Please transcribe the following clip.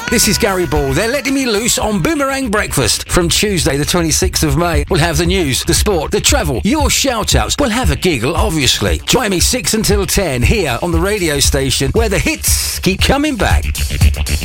This is Gary Ball. They're letting me loose on Boomerang Breakfast. From Tuesday the 26th of May, we'll have the news, the sport, the travel, your shout-outs. We'll have a giggle, obviously. Join me 6 until 10 here on the radio station where the hits keep coming back.